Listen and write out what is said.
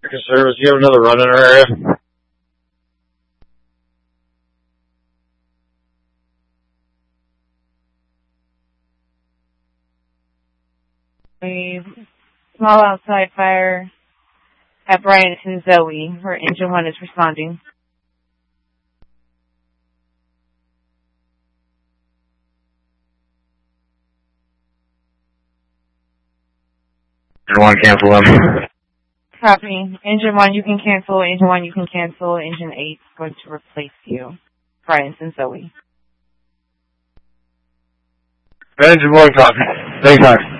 Service, do you have another run in our area? A small outside fire at Bryant and Zoe, where Engine 1 is responding. Engine 1, cancel them. Copy. Engine 1, you can cancel. Engine 1, you can cancel. Engine 8 is going to replace you. Bryant and Zoe. Engine 1, copy. Thanks,